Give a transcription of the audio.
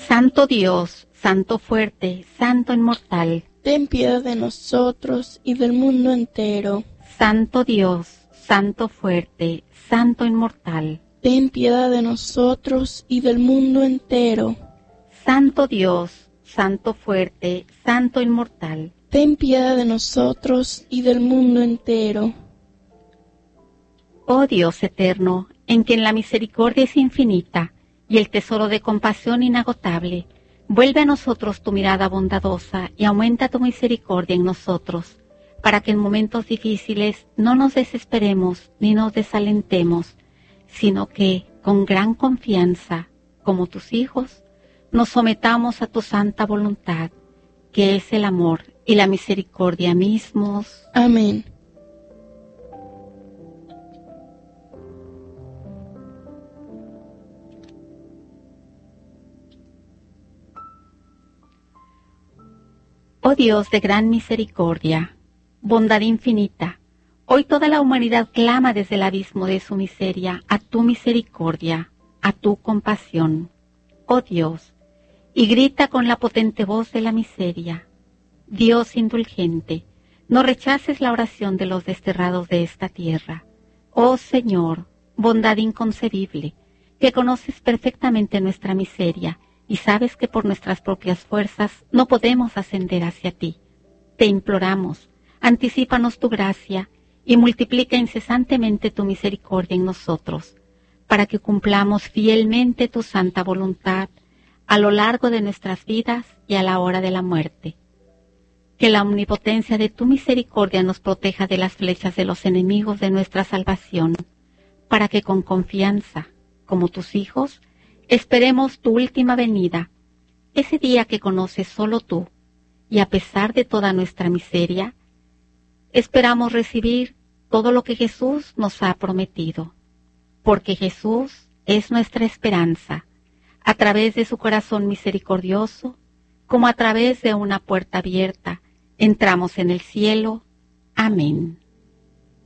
Santo Dios, Santo fuerte, Santo inmortal. Ten piedad de nosotros y del mundo entero. Santo Dios, Santo fuerte, Santo inmortal. Ten piedad de nosotros y del mundo entero. Santo Dios, Santo fuerte, Santo inmortal. Ten piedad de nosotros y del mundo entero. Oh Dios eterno, en quien la misericordia es infinita y el tesoro de compasión inagotable, vuelve a nosotros tu mirada bondadosa y aumenta tu misericordia en nosotros, para que en momentos difíciles no nos desesperemos ni nos desalentemos, sino que, con gran confianza, como tus hijos, nos sometamos a tu santa voluntad, que es el amor y la misericordia mismos. Amén. Oh Dios de gran misericordia, bondad infinita, hoy toda la humanidad clama desde el abismo de su miseria a tu misericordia, a tu compasión, oh Dios, y grita con la potente voz de la miseria. Dios indulgente, no rechaces la oración de los desterrados de esta tierra. Oh Señor, bondad inconcebible, que conoces perfectamente nuestra miseria, y sabes que por nuestras propias fuerzas no podemos ascender hacia ti. Te imploramos, anticípanos tu gracia y multiplica incesantemente tu misericordia en nosotros, para que cumplamos fielmente tu santa voluntad a lo largo de nuestras vidas y a la hora de la muerte. Que la omnipotencia de tu misericordia nos proteja de las flechas de los enemigos de nuestra salvación, para que con confianza, como tus hijos, esperemos tu última venida, ese día que conoces solo tú, y a pesar de toda nuestra miseria, esperamos recibir todo lo que Jesús nos ha prometido, porque Jesús es nuestra esperanza, a través de su corazón misericordioso, como a través de una puerta abierta, entramos en el cielo. Amén.